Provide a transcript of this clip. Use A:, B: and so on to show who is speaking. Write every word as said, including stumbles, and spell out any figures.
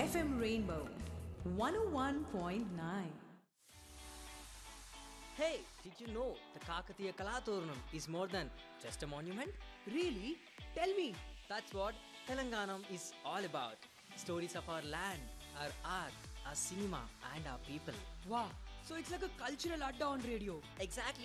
A: F M Rainbow one oh one point nine.
B: Hey, did you know the Kakatiya Kalaturnam is more than just a monument?
A: Really? Tell me.
B: That's what Telanganam is all about. Stories of our land, our art, our cinema, and our people.
A: Wow. So it's like a cultural adda on radio.
B: Exactly.